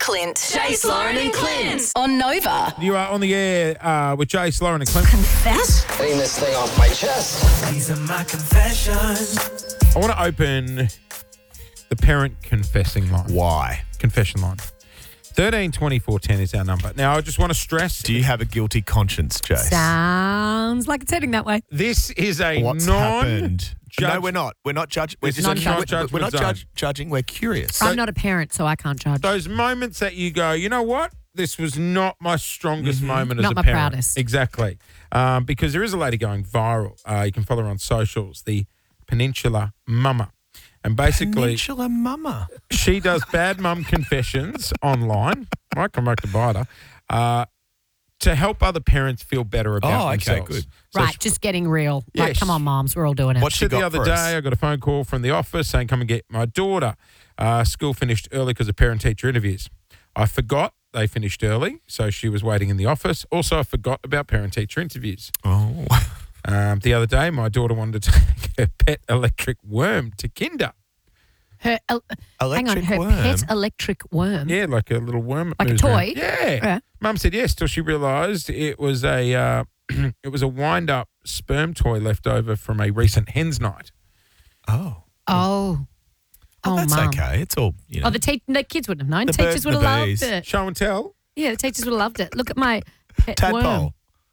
Clint. Jace, Lauren and Clint on Nova. You are on the air with Jace, Lauren and Clint. Confess? Getting this thing off my chest. These are my confessions. I want to open the parent confessing line. Why? Confession line. 13 24 10 is our number. Now, I just want to stress. Do you have a guilty conscience, Jace? Sounds like it's heading that way. This is a What's happened? No, we're not. We're not judging. We're just non-judgment we're not judging. We're curious. I'm not a parent, so I can't judge. Those moments that you go, you know what? This was not my strongest moment as Not a my parent. proudest. Exactly. Because there is a lady going viral. You can follow her on socials, the Peninsula Mama. And basically, Peninsula Mama. she does bad mum confessions online. Might come back to bite her. To help other parents feel better about themselves. Okay, good. So Right, just getting real. Like, Yes. come on, moms, we're all doing it. What she said the got other for day, us? I got a phone call from the office saying, come and get my daughter. School finished early because of parent-teacher interviews. I forgot they finished early, so she was waiting in the office. Also, I forgot about parent-teacher interviews. Oh. The other day, my daughter wanted to take her pet electric worm to kinder. Her, hang on, Electric her worm? pet electric worm. Yeah, like a little worm. that Like a moves around. toy? Yeah. Yeah. Mum said yes till she realised it was a it was a wind-up sperm toy left over from a recent hens night. Oh. Oh, That's Mum. okay. It's all, you know. Oh, the kids wouldn't have known. The Teachers birds would and have the loved bees. it. Show and tell. Yeah, the teachers would have loved it. Look at my pet worm. Tadpole.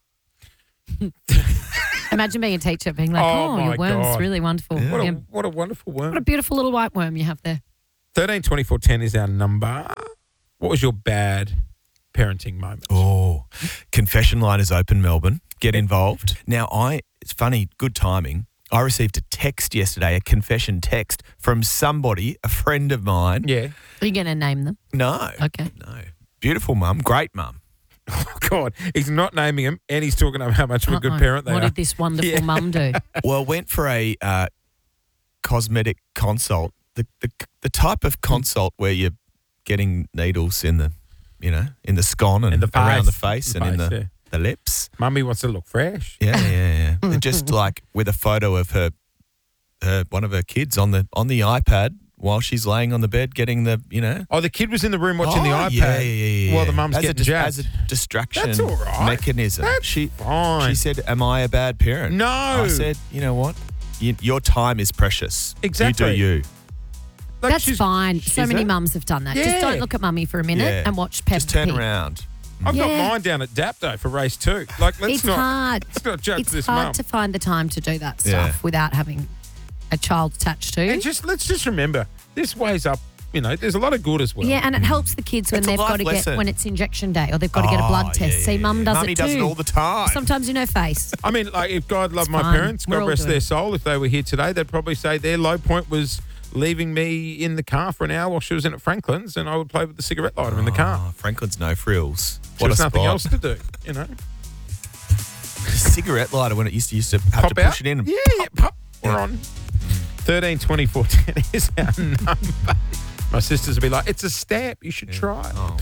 Imagine being a teacher being like, Oh, oh, my your worm's God. really wonderful. Yeah. Yeah. What a wonderful worm. What a beautiful little white worm you have there. 13 24 10 is our number. What was your bad parenting moment? Oh, confession line is open, Melbourne. Get involved. Now, it's funny, good timing. I received a text yesterday, a confession text from somebody, a friend of mine. Yeah. Are you going to name them? No. Okay. No. Beautiful mum, great mum. Oh, God. He's not naming him, and he's talking about how much of a good parent they What are. did this wonderful mum do? Well, went for a cosmetic consult. The type of consult where you're getting needles in the, in the scone and In the face. around the face and in Face, the lips. Mummy wants to look fresh. Yeah. They're just like with a photo of her one of her kids on the iPad while she's laying on the bed getting the. Oh, the kid was in the room watching the iPad Yeah. while the mum's getting jabbed. As a distraction That's all right. mechanism. That's fine. She said, "Am I a bad parent?" No. I said, "You know what? Your time is precious. Exactly. You do you." Like That's she's- fine. So is many it? mums have done that. Yeah. Just don't look at mummy for a minute Yeah. and watch Peppa Just turn Pig. around. I've got Yeah. mine down at Dapto for race 2. Like, It's hard. Let's not judge It's this hard mum. to find the time to do that stuff Yeah. without having a child attached to. And let's just remember, this weighs up. There's a lot of good as well. Yeah, and it helps the kids when It's a they've got life to lesson. when it's injection day or they've got to get a blood test. yeah, See, mum does Mummy it too. does it all the time. Sometimes in her face. I mean, like, if God loved It's my fine. parents, We're God all rest doing their it. soul, if they were here today, they'd probably say their low point was leaving me in the car for an hour while she was in at Franklin's, and I would play with the cigarette lighter in the car. Oh, Franklin's no frills. There What was a nothing spot. else to do, Cigarette lighter when it used to have Pop to out. push it in. And Yeah, pop. We're on. 13 24 10 is our number. My sisters would be like, it's a stamp. You should try it. Oh.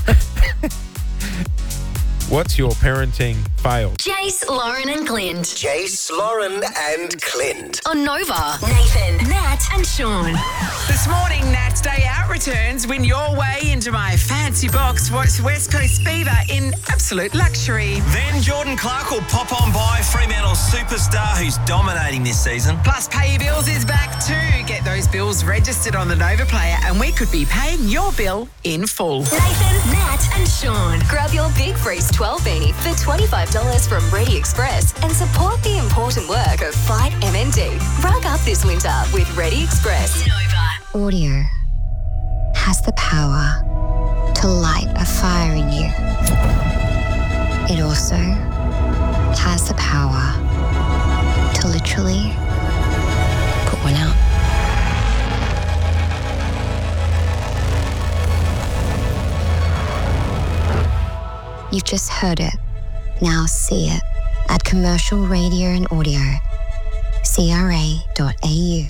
What's your parenting fail? Jace, Lauren and Clint Jace, Lauren and Clint. on Nova. Nathan, Nat and Sean. This morning, Nat's Day Out returns. Win your way into my fancy box. Watch West Coast Fever in absolute luxury. Then Jordan Clark will pop on by, Fremantle superstar who's dominating this season. Plus, Pay Your Bills is back too. Get those bills registered on the Nova Player and we could be paying your bill in full. Nathan, Nat and Sean. Grab your Big Freeze 12 beanie for $25 from Ready Express and support the important work of Fight MND. Rug up this winter with Ready Express. Nova. Audio has the power to light a fire in you. It also has the power to literally put one out. You've just heard it. Now see it at Commercial Radio and Audio, CRA.au.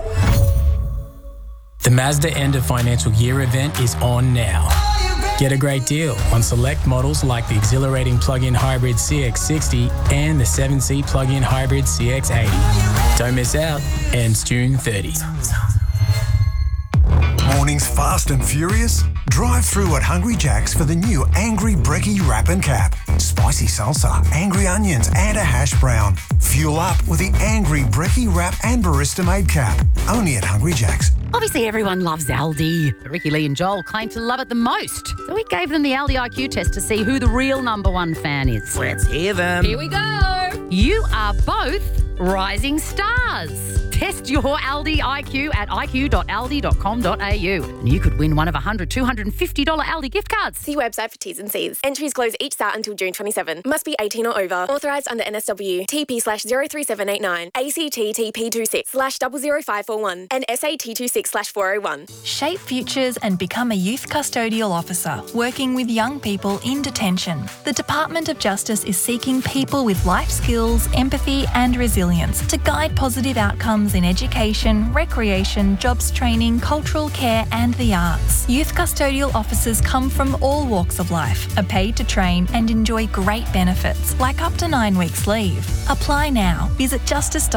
The Mazda end of financial year event is on now. Get a great deal on select models like the exhilarating plug-in hybrid CX-60 and the 7-seat plug-in hybrid CX-80. Don't miss out. Ends June 30. Mornings fast and furious? Drive through at Hungry Jack's for the new Angry Brekkie Wrap and Cap. Spicy salsa, angry onions and a hash brown. Fuel up with the Angry Brekkie Wrap and Barista-made cap. Only at Hungry Jack's. Obviously, everyone loves Aldi, but Ricky Lee and Joel claim to love it the most. So we gave them the Aldi IQ test to see who the real number one fan is. Let's hear them. Here we go. You are both rising stars. Test your Aldi IQ at iq.aldi.com.au and you could win one of $100, $250 Aldi gift cards. See website for T's and C's. Entries close each start until June 27. Must be 18 or over. Authorised under NSW. TP/03789. ACT TP26/00541 and SAT26/401. Shape futures and become a youth custodial officer, working with young people in detention. The Department of Justice is seeking people with life skills, empathy and resilience to guide positive outcomes in education, recreation, jobs training, cultural care and the arts. Youth custodial officers come from all walks of life, are paid to train and enjoy great benefits like up to 9 weeks leave. Apply now. Visit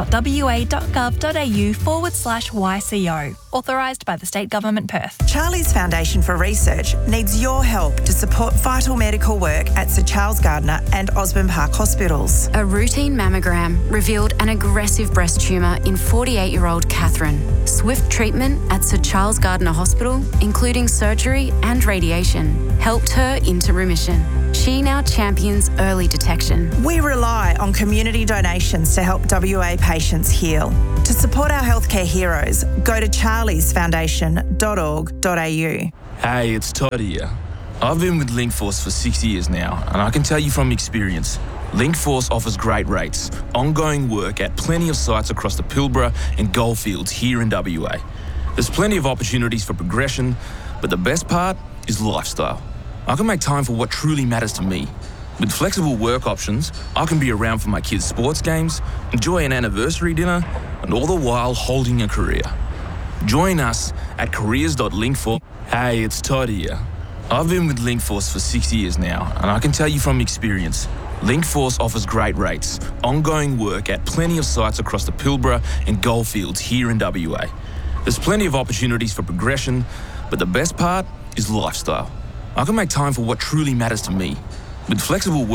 justice.wa.gov.au/YCO. Authorised by the State Government Perth. Charlie's Foundation for Research needs your help to support vital medical work at Sir Charles Gardner and Osborne Park Hospitals. A routine mammogram revealed an aggressive breast tumour in 48-year-old Catherine. Swift treatment at Sir Charles Gardner Hospital, including surgery and radiation, helped her into remission. She now champions early detection. We rely on community donations to help WA patients heal. To support our healthcare heroes, go to charliesfoundation.org.au. Hey, it's Todd here. I've been with Linkforce for 6 years now, and I can tell you from experience, Linkforce offers great rates, ongoing work at plenty of sites across the Pilbara and Goldfields here in WA. There's plenty of opportunities for progression, but the best part is lifestyle. I can make time for what truly matters to me. With flexible work options, I can be around for my kids' sports games, enjoy an anniversary dinner, and all the while holding a career. Join us at careers.linkforce. Hey, it's Todd here. I've been with Linkforce for 6 years now, and I can tell you from experience, Linkforce offers great rates, ongoing work at plenty of sites across the Pilbara and Goldfields here in WA. There's plenty of opportunities for progression, but the best part is lifestyle. I can make time for what truly matters to me. With flexible work